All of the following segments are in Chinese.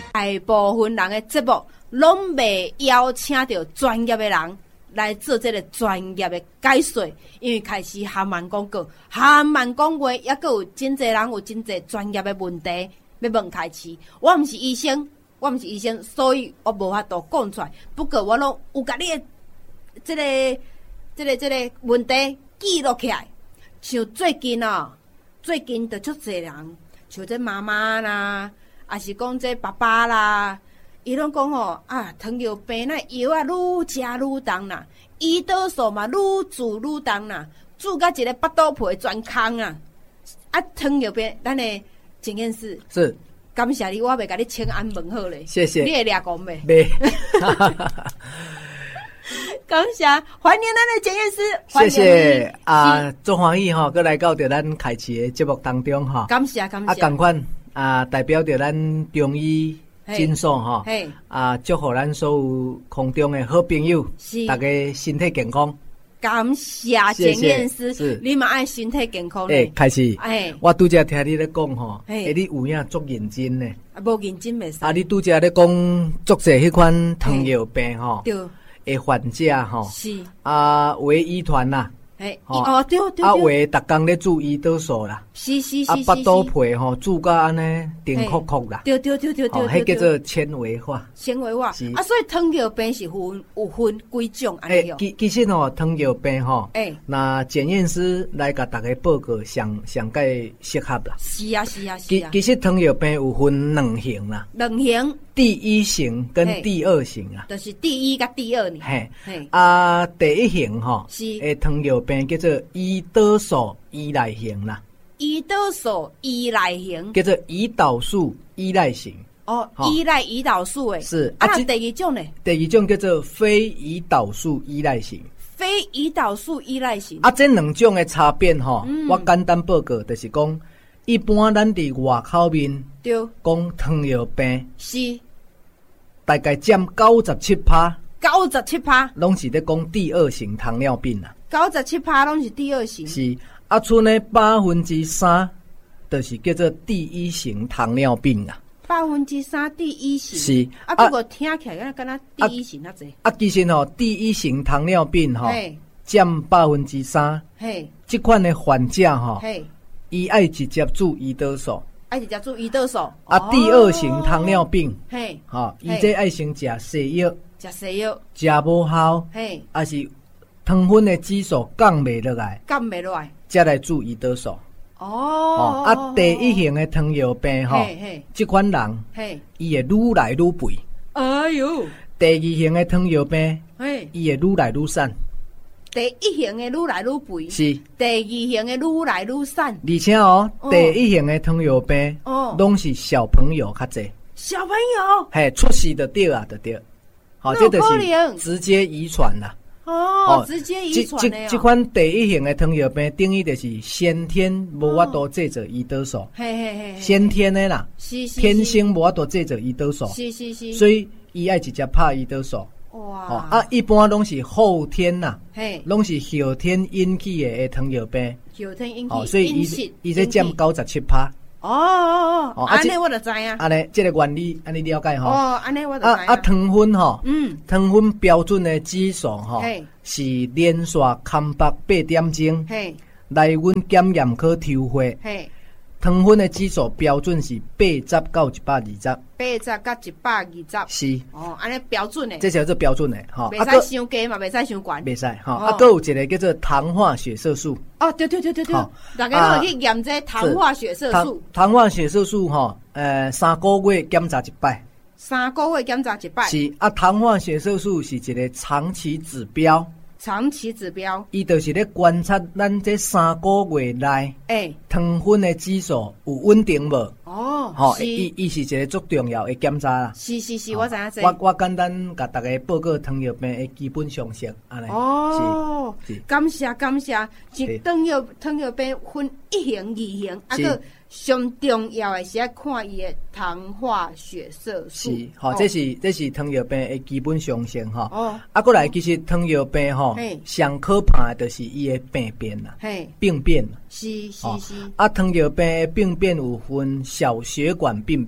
大部分人的节目拢未邀请到专业的人来做这个专业的解说，因为开始含慢广告、含慢讲话，也个有真侪人有真侪专业的问题要问开始。我毋是医生，所以我无法度讲出来。不过我拢有甲你的这个问题记录起来。像最近就足侪人，像这妈妈啦，还是讲这爸爸啦，伊拢讲吼糖尿病那药啊愈食愈重啦，胰岛素嘛愈煮愈重啦，煮甲一个巴肚皮全空啊！糖尿病，咱的检验室是感谢你，我袂甲你请安问好咧， 谢谢。 你会俩讲袂？ 袂。 感谢，欢迎咱的检验师， 谢谢啊，足欢喜吼，佮来到着咱开启的节目当中吼。 感谢。 同款代表着咱中医诊所吼，祝福咱所有空中的好朋友，大家身体健康。 感谢检验师，你嘛爱身体健康咧。 开始，我拄则听你咧讲吼，你有影足认真咧， 无认真袂使。 你拄则咧讲足侪迄款糖尿病吼。对。诶，患者吼，是为医团啦， 对， 为逐工咧煮胰岛素啦， 是， 巴肚皮吼煮甲安尼顶壳壳啦， 对， 迄叫做纤维化， 所以糖尿病是有分几种安尼。 其实吼，糖尿病吼，那检验师来甲大家报告上介适合啦。是啊。其实糖尿病有分两型啦，第一型跟第二型啊， 就是第一甲第二呢。 第一型吼，是糖尿病叫做胰岛素依赖型啦。 胰岛素依赖型叫做胰岛素依赖型。 依赖胰岛素诶。 是第二种呢？ 第二种叫做非胰岛素依赖型。 非胰岛素依赖型。 这两种的差别吼，我简单报告就是讲，一般咱伫外口面讲糖尿病是。 大概占97%，97%拢是咧讲第二型糖尿病啦。 97%拢是第二型。 是剩呢3%，就是叫做第一型糖尿病啦。 3%第一型是不过听起来敢若第一型那济。 其实吼，第一型糖尿病吼占3%。这款的患者吼，伊爱直接煮胰岛素。第二型糖尿病，伊这爱先食西药，食无效，还是糖分的指数降袂落来，才来煮胰岛素。第一型的糖尿病吼，这款人，伊会愈来愈肥。哎呦！第二型的糖尿病，伊会愈来愈瘦。 第一型的愈来愈肥， 是第二型的愈来愈瘦， 而且第一型的糖尿病拢是小朋友较济， 小朋友出世就对啊，就对，这就是直接遗传啦。 直接遗传的。 这款第一型的糖尿病等于就是先天无法度制造胰岛素，先天的啦，天生无法度制造胰岛素，所以伊爱直接拍胰岛素。哇！一般拢是后天呐，拢是后天引起的糖尿病， 后天引起， 所以伊在占97%。 安尼我就知啊。 安尼，这个原理安尼了解吼。 安尼我就知啊。 糖分吼，糖分标准的指数吼，是连续空腹8点钟，来阮检验科抽血。糖分的指数标准是80到120。 80到120。 是。 安尼标准的。 这叫做标准的吼。 袂使伤低嘛，袂使伤悬。 袂使吼。还有一个叫做糖化血色素。 对。大家都去验这糖化血色素。 糖化血色素吼，3个月检查一摆。 3个月检查一摆。 是糖化血色素是一个长期指标。伊就是咧观察咱这3个月内，糖分的指数有稳定无？伊是一个足重要的检查啦。是， 我知影。 我简单甲大家报告糖尿病的基本常识，安尼。 是。感谢。糖尿病分1型、2型，个上重要的是要看伊的糖化血色素。 是，这是糖尿病的基本常识哈。过来其实糖尿病上可怕的就是伊的病变啦，病变。是。糖尿病的病变有分小血管病变。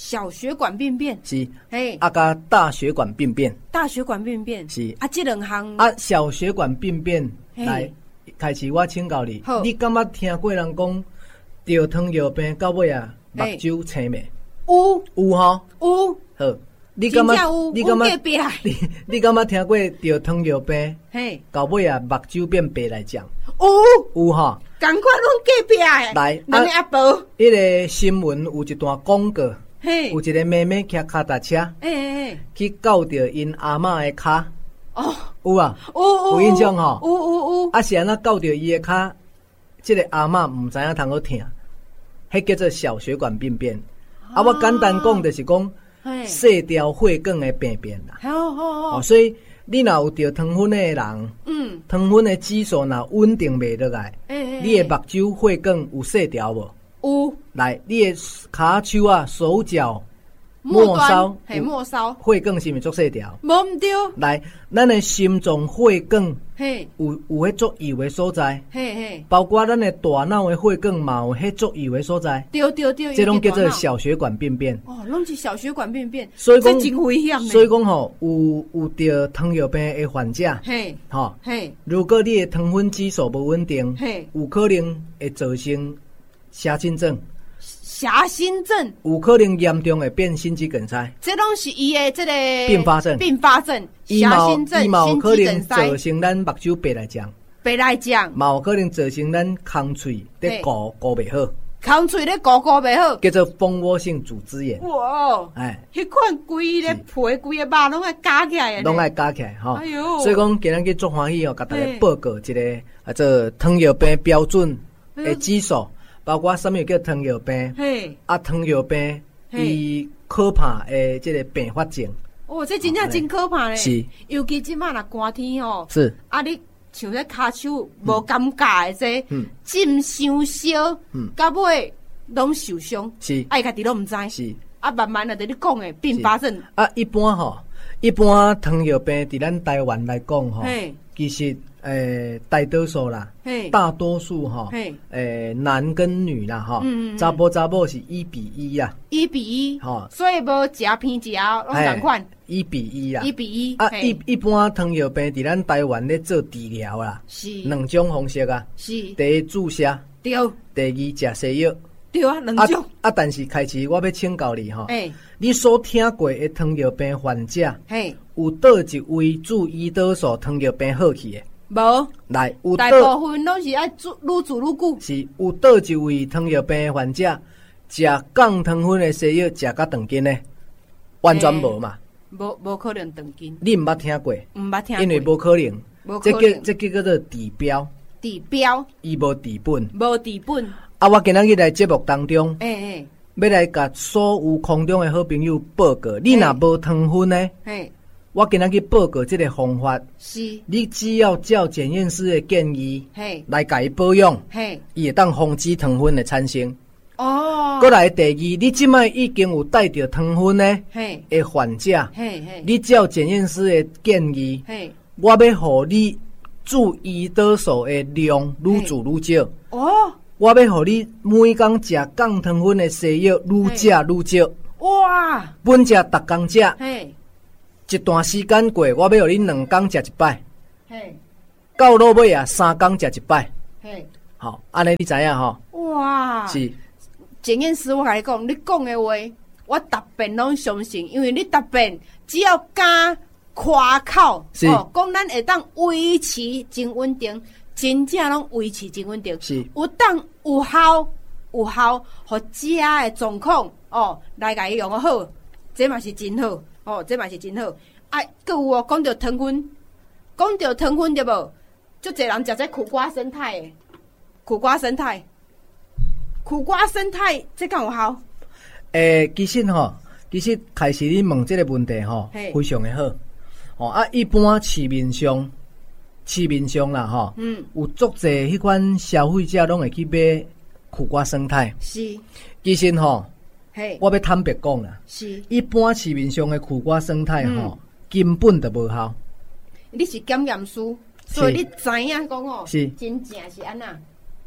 小血管病变是，嘿，甲大血管病变， 大血管病变是， 这两项小血管病变来开始，我请教你，你敢捌听过人讲得糖尿病到尾啊，目睭青咩？有吼， 有。 好，你敢捌？你敢捌听过得糖尿病？嘿，到尾啊，目睭变白来讲？有吼。 赶快拢隔壁诶！ 来， 咱阿婆， 迄个新闻有一段广告，有一个妹妹骑脚踏车，去咬着因阿嬷的骹。哦，有啊，有印象吼。有。啊，是安怎咬着伊的骹？这个阿嬷唔知影通好疼，迄叫做小血管病变。啊，我简单讲就是讲，细条血管的病变啦。好，所以你若有着糖分的人，糖分的指数若稳定袂落来，你的目睭血管有细条无？有。来，你的骹手啊、手脚、末梢，血管是毋是足细条？ 无毋对。 来，咱的心脏血管，有迄足幼的所在，包括咱的大脑的血管嘛有迄足幼的所在。 对， 这种叫做小血管病变。 哦，拢是小血管病变， 所以讲真危险。 所以讲吼，有得糖尿病的患者，吼，如果你的糖分指数不稳定，有可能会造成狭心症。 狭心症有可能严重会变心肌梗塞， 这拢是伊的这个并发症。 狭心症、 心肌梗塞，造成咱目睭白来讲，嘛有可能造成咱空喙咧鼓袂好， 空喙咧鼓袂好， 叫做蜂窝性组织炎。 哇！迄款规咧皮规个肉拢爱夹起来， 拢爱夹起来吼。哎呦！所以讲今日去足欢喜哦，甲大家报告一个做糖尿病标准的指数。包括什么叫糖尿病？糖尿病伊可怕的这个并发症。 哦，这真正真可怕嘞！ 是， 尤其即马若寒天哦， 是你像咧骹手无感觉的浸伤烧，到尾拢受伤。 是， 伊家己拢毋知。 是， 慢慢的，你讲的并发症。 一般糖尿病伫咱台湾来讲吼，其实。大多数啦，大多数哈，男跟女啦哈，查甫是1:1啦 ，1:1，哈，所以无食偏食拢同款 ，1:1啦 ，1:1。 一般糖尿病伫咱台湾咧做治疗啦， 是两种方式啊， 是第一注射， 对， 第二食西药， 对啊，两种。 但是开始我要请教你哈，你所听过的糖尿病患者，有倒一位注胰岛素糖尿病好去的？ 无， 来，有大部分拢是爱愈做愈久。 是有倒一位糖尿病患者食降糖分的西药食到长筋呢？完全无嘛？ 无可能长筋。 你毋捌听过？ 毋捌听过， 因为无可能。这叫做治标。 治标， 伊无治本。 无治本。 我今仔日来节目当中，要来甲所有空中的好朋友报告，你若无糖分呢？我今仔日报告这个方法， 是你只要照检验师的建议，来甲伊保养，伊会当防止糖分的产生。哦，过来第二，你即摆已经有带着糖分呢，的患者，你照检验师的建议，我要互你注胰岛素的量愈做愈少。哦，我要互你每工食降糖分的西药愈食愈少。哇，本食逐工食。一段时间过，我要互你2工食1摆，到落尾啊3工食1摆，好，安尼你知影吼？ 哇，是检验师，我甲你讲，你讲的话，我逐遍拢相信，因为你逐遍只要敢夸口，讲咱会当维持真稳定，真正拢维持真稳定，是有当有效，互食的状况来甲伊用好，这嘛是真好。这嘛是真好。搁有讲到糖分对无？足侪人食这苦瓜生态的，苦瓜生态，这敢有效？ 其实开始你问这个问题非常的好。一般市面上啦有足侪迄款消费者拢会去买苦瓜生态。是，其实我要坦白讲啦，是一般市面上的苦瓜生态根本就无效。你是检验师，所以你知影讲是真正是安那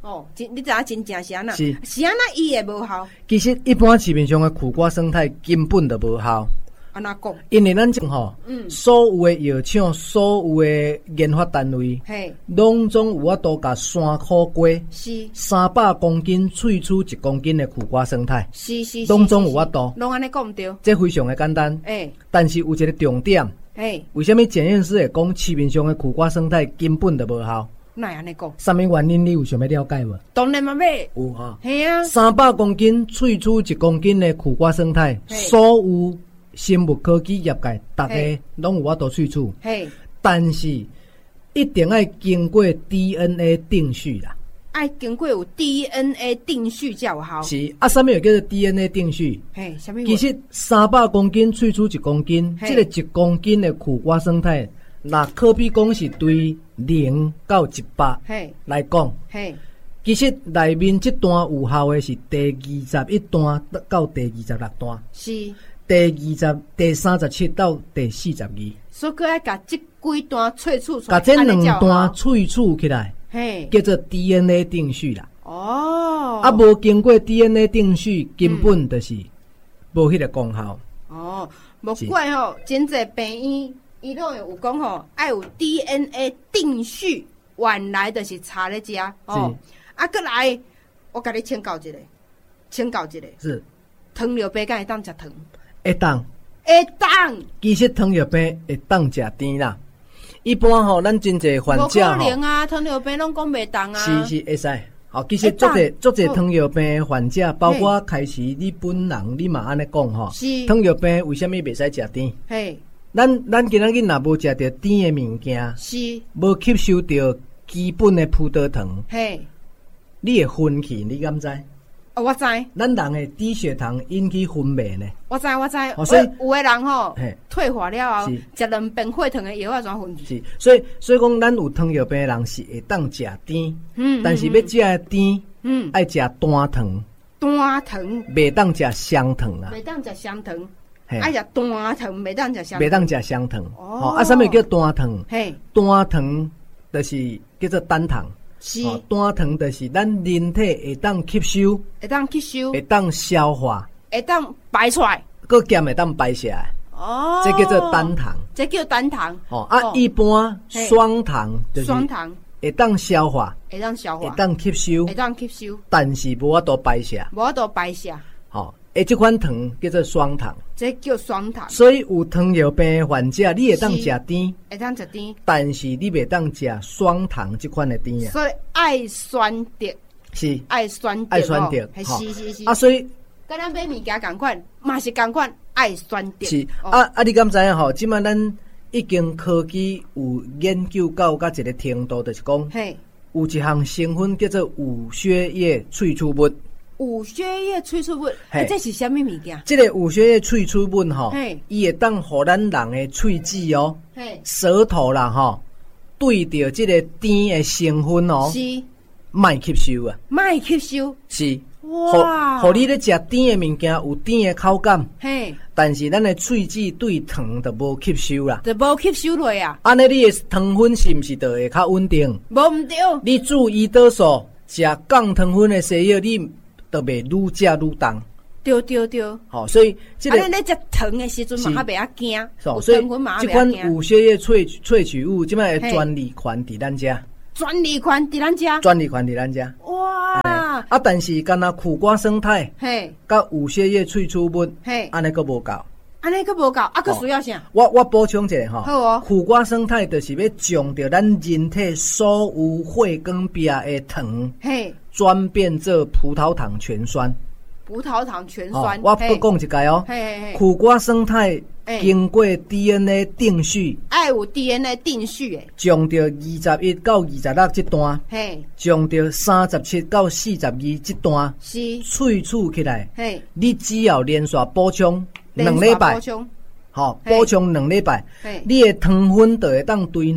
哦，你知影真正是安那？是安那伊会无效？ 其实一般市面上的苦瓜生态根本就无效。 安那讲？因为咱讲吼，所有的药厂、所有的研发单位，拢总有法度甲山苦瓜，是300公斤萃取1公斤的苦瓜生态，是，拢总有法度。 拢安尼讲毋对， 这非常的简单。但是有一个重点，为什么检验师会讲市面上的苦瓜生态根本就无效？ 哪安尼讲？ 什么原因？你有想要了解无？ 当然嘛要。 有哈。 系啊。 300公斤萃取1公斤的苦瓜生态，所有生物科技业界大家拢有法度萃取。但是一定要经过 DNA 定序啦。 爱经过有 DNA 定序才有效。 是啊，什么叫做 DNA 定序？ 什么？ 其实300公斤萃取1公斤，这个1公斤的苦瓜生态。那可比讲是对0到100来讲，其实内面这段有效的是第21段到第26段，是第37到第42。 所以佮要甲这几段萃取出来， 甲这2段萃取起来，叫做 DNA 定序啦。哦，啊，无经过 DNA 定序，根本就是无迄个功效。 哦，无怪吼，真济病院。伊拢有讲吼，爱有 DNA 定序，原来就是差咧遮哦。啊，过来，我甲你请教一个，是糖尿病敢会当食糖？ 会当。其实糖尿病会当食甜啦。一般吼，咱真济患者吼，无可能啊，糖尿病拢讲袂当啊。 是会使。好，其实足侪糖尿病患者，包括开始你本人，你嘛安尼讲吼。是。糖尿病为什么袂使食甜？嘿。咱今仔日若无食到甜的物件，是无吸收到基本的葡萄糖，嘿，你会昏去，你敢知？ 哦，我知。 咱人的低血糖引起昏迷呢。 我知。所以有的人吼，退化了后，食2片血糖的药啊，怎昏去？ 是，所以讲，咱有糖尿病的人是会当食甜，但是要食的甜，爱食单糖，袂当食双糖啦，爱食单糖，袂当食双糖。哦，啊，什么叫单糖？单糖就是叫做单糖。是，单糖就是咱人体会当吸收，会当消化， 会当排出来， 佮咸会当排下来。哦，这叫做单糖。哦，啊，一般双糖就是会当消化，会当吸收，但是无法度排下。哦。这款糖叫做双糖， 这叫双糖。 所以有糖尿病的患者，你会当食甜，但是你袂当食双糖这款的甜啊。 所以爱酸的， 是爱酸的，是。 啊，所以跟咱买物件同款，嘛是同款，爱酸的。 是你敢知影吼？即摆咱已经科技有研究到一个程度，就是讲，有一项成分叫做五血液萃取物。 有血液萃取物，这是什么物件？ 这个有血液萃取物吼，伊会当互咱人的喙齿哦，舌头啦吼，对着这个甜的成分哦，是莫吸收啊，是哇，互你咧食甜的物件有甜的口感，但是咱的喙齿对糖就无吸收啦， 就无吸收落啊。 安尼你的糖分是毋是就会较稳定？ 无毋对， 你注意胰岛素食降糖分的西药，你都袂愈食愈重。 对。 好，所以这个你食糖的时阵嘛，袂啊惊， 所以这款有血液萃取物，即摆专利权伫咱遮。 专利权伫咱遮。哇！ 但是干那苦瓜生态，甲有血液萃取物，安尼佫无够。 佫需要啥？ 我补充一下吼。 好哦。 苦瓜生态就是要将着咱人体所有血管壁的糖，转变做葡萄糖醛酸。我不讲一解哦。苦瓜生态经过 DNA 定序， 爱有 DNA 定序诶， 将着21到26这段，将着37到42这段，是萃取起来。你只要连续补充2礼拜，好，补充2礼拜，你的糖分就会当对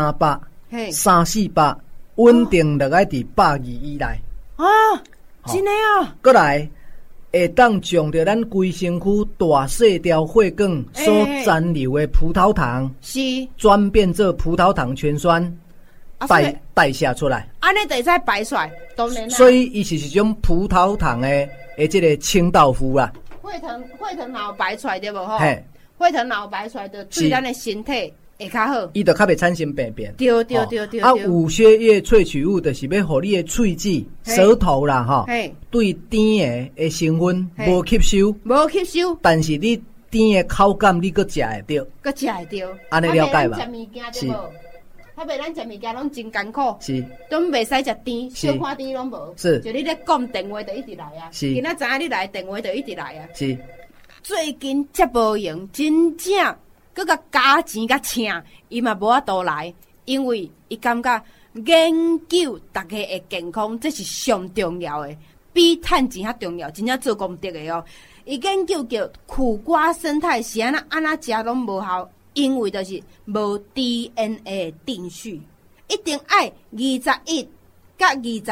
200-300、300-400稳定落来伫120以内。 啊，真诶啊！ 过来。会当将着咱规身躯大细条血管所残留的葡萄糖，是转变做葡萄糖醛酸， 代谢出来， 安尼就会使排出来，当然啦。 所以伊是一种葡萄糖的这个清道夫啦。 血糖若有排出来对无吼？血糖若有排出来，就对咱的身体会较好。 伊就较袂产生病变。 对。 啊，有血液萃取物就是要互你的喙齿、舌头啦，吼，对甜的成分无吸收，但是你甜的口感你搁食会到，安尼了解吧？是。 较袂咱食物件拢真艰苦， 是， 都袂使食甜，小看甜拢无。 是， 就你咧讲电话就一直来啊， 是， 今仔知影你来电话就一直来啊。 是， 最近接无用，真正佮甲加钱甲请，伊嘛无法度来，因为伊感觉研究大家的健康，这是上重要的，比趁钱较重要，真正做功德的哦。伊研究叫苦瓜生态是安那食拢无效。因为就是无 DNA 定序，一定爱21甲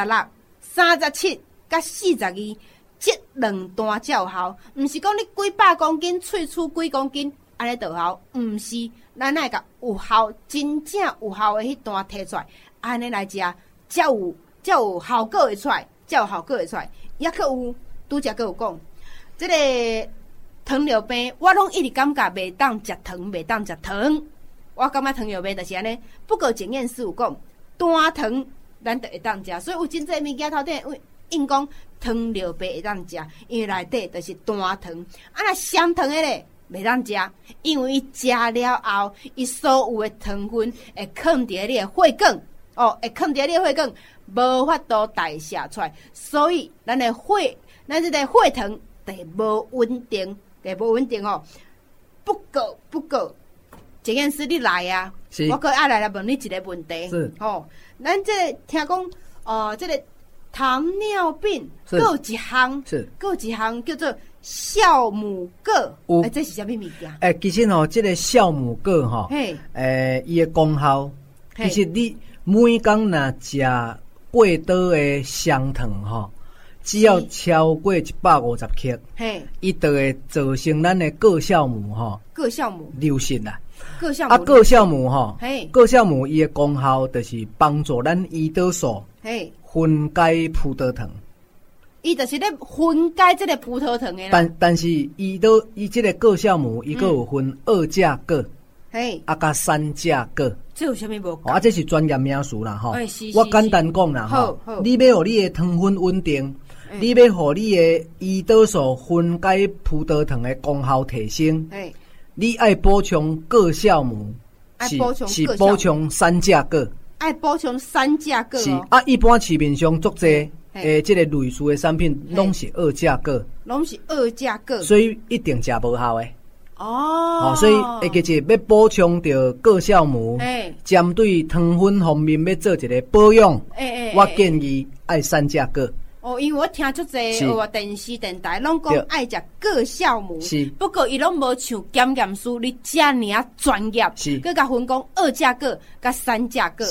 26、37甲42这2段才有效。毋是讲你几百公斤萃取几公斤安尼就效，毋是咱爱甲有效真正有效的迄段摕出来，安尼来食才有效果会出来，才有效果会出来。也佫有拄则佫有讲，这个。糖尿病，我拢一直感觉袂当食糖，我感觉糖尿病就是安尼。不过检验师有讲，单糖咱就会当食，所以有真侪物件头顶因讲糖尿病会当食，因为内底就是单糖。若双糖的咧袂当食，因为伊食了后，伊所有的糖分会藏伫你的血管，会藏伫你的血管，无法度代谢出来，所以咱这个血糖就无稳定。无稳定哦，不过，检验师你来啊！我个爱来问你一个问题。 是哦，咱这个听讲，这个糖尿病各有一项叫做酵母铬，这是啥物物件？ 其实吼，这个酵母铬吼，伊的功效，其实你每工若食过多的双糖吼。只要超过150克，伊就会造成咱的铬酵母流失啦。铬酵母铬酵母伊的功效就是帮助咱胰岛素分解葡萄糖。 伊就是咧分解这个葡萄糖的啦。 但是伊这个铬酵母伊佫有分2价铬，甲3价铬。 这有啥物无？ 这是专业名词啦吼。我简单讲啦吼，你要互你的糖分稳定。你要互你的胰岛素分解葡萄糖的功效提升，你爱补充铬酵母，是补充3价铬， 爱补充3价铬。 是啊，一般市面上足济这个类似的产品拢是2价铬，所以一定食无效的。所以会记住要补充到铬酵母，针对糖分方面要做一个保养，我建议爱3价铬。 因为我听足济电视电台拢讲爱食铬酵母，不过伊拢无像检验师你遮尔啊专业，佮甲分讲2价铬甲3价铬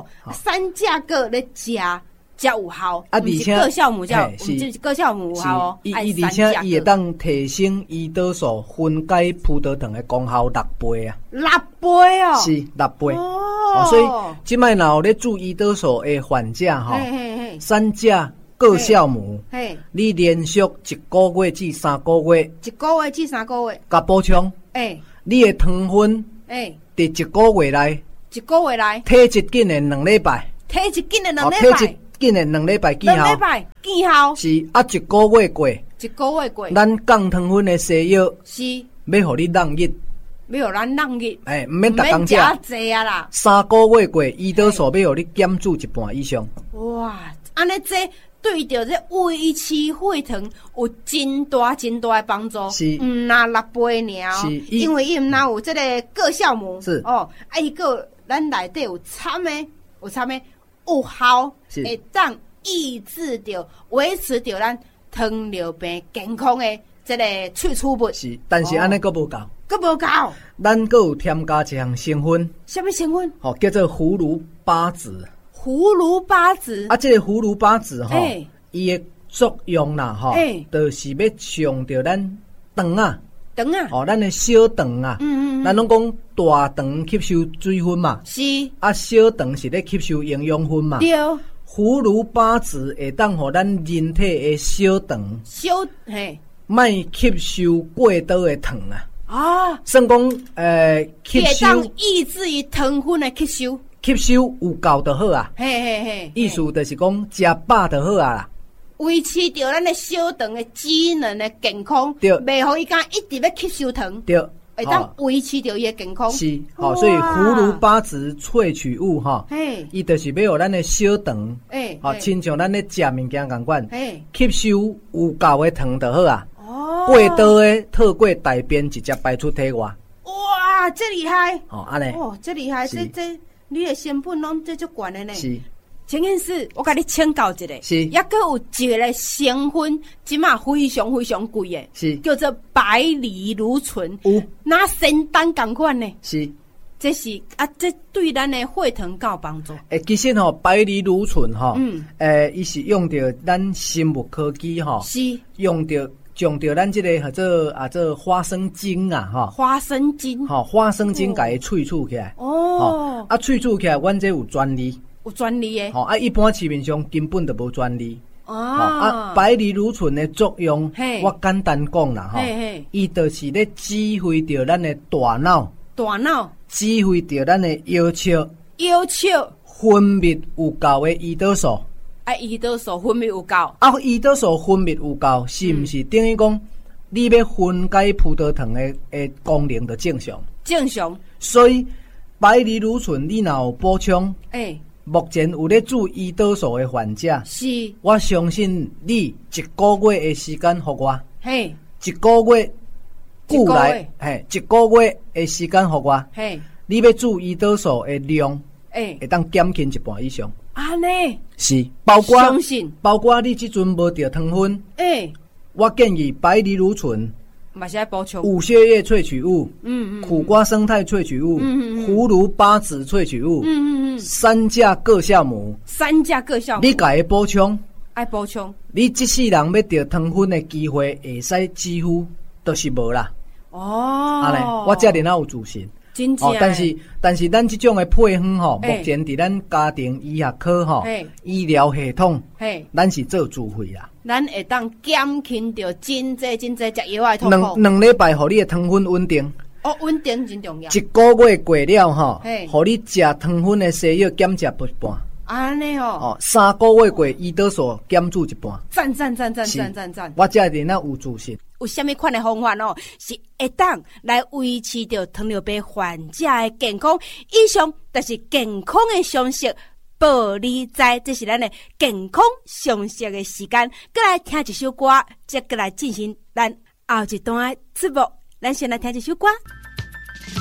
，3价铬咧食才有效，而且铬酵母才有，就是铬酵母有效哦。 而且伊会当提升胰岛素分解葡萄糖的功效6倍啊！6 倍哦， 是6倍。所以即摆若有咧注胰岛素的患者3价。铬酵母，你连续1个月至3个月，甲补充，你的糖分，伫1个月内，体质紧的2礼拜，体质紧的2礼拜见效，是啊1个月过，咱降糖分的西药是要互你浪日， 要互咱浪日， 毋免逐工食济啊啦 ，3个月过，胰岛素要互你减至1半以上。 哇，安尼这。对着这维持血糖有真大的帮助， 是拿6倍尔，是因为伊毋拿有这个铬酵母， 是伊个咱内底有掺的有效，会当抑制着、维持着咱糖尿病健康的这个萃取物。 是，但是安尼佫无够，咱佫有添加一项成分， 什么成分？ 叫做葫芦巴籽。 葫芦巴籽这个葫芦巴籽伊的作用啦就是要上着咱肠啊，咱的小肠啊，咱咱拢讲大肠吸收水分嘛， 是啊，小肠是咧吸收营养分嘛。 对， 葫芦巴子会当互咱人体的小肠莫吸收过多的糖啊。 啊， 算讲吸收当抑制于糖分的吸收有够就好啊。 嘿， 意思就是讲食饱就好啊啦。 维持着咱的小肠的机能的健康， 对， 袂互伊讲一直要吸收糖， 对， 会当维持着伊的健康。 是，所以葫芦巴子萃取物伊就是要互咱的小肠，亲像咱咧食物件共款，吸收有够的糖就好啊。过多的透过大便直接排出体外。 哇，这厉害！ 安尼， 这厉害，这你的成本拢这足悬的呢。 是。 陈院士，我甲你请教一个， 是， 还佫有一个成分，即马非常非常贵的， 是叫做白藜芦醇，那仙丹同款呢？ 是， 这是这对咱的血糖够帮助。 其实白藜芦醇伊是用着咱生物科技是用着咱这个做花生精啊花生精花生精甲伊萃取起来萃取起来，阮这有专利。 有专利的一般市面上根本就无专利白藜芦醇的作用，我简单讲啦伊就是咧指挥着咱的大脑，指挥着咱的腰鞘分泌有够的胰岛素， 胰岛素分泌有够胰岛素分泌有够，是毋是等于讲你要分解葡萄糖的功能就正常？所以白藜芦醇你若有补充目前有咧注胰岛素的患者， 是我相信你一个月的时间互我，一个月久来，一个月的时间互我，你要注胰岛素的量，会当减轻一半以上。 安尼是包括你即阵无着糖分，我建议白藜芦醇。 嘛是要补充五血叶萃取物，苦瓜生态萃取物，葫芦巴子萃取物，三价各项目，你甲伊补充， 爱补充， 你即世人要得糖分的机会，会使几乎都是无啦。我遮尔有自信。但是咱这种的配方目前伫咱家庭医学科医疗系统，咱是做自费啦。 咱会当减轻着真济食药的痛苦。 两礼拜，互你的糖分稳定。 稳定真重要。 一个月过了互你食糖分的西药减食一半。 安尼 3个月过，胰岛素减注一半。 赞！ 我遮人有自信。 有啥物款的方法是会当来维持着糖尿病患者的健康？以上就是健康的常识，保你知，这是咱的健康常识的时间。过来听一首歌，再过来进行咱后一段的节目。咱先来听一首歌。